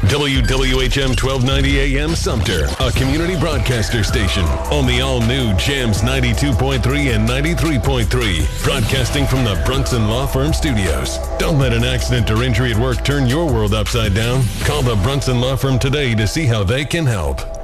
WWHM 1290 AM Sumter, a community broadcaster station on the all-new Jams 92.3 and 93.3, broadcasting from the Brunson Law Firm Studios. Don't let an accident or injury at work turn your world upside down. Call the Brunson Law Firm today to see how they can help.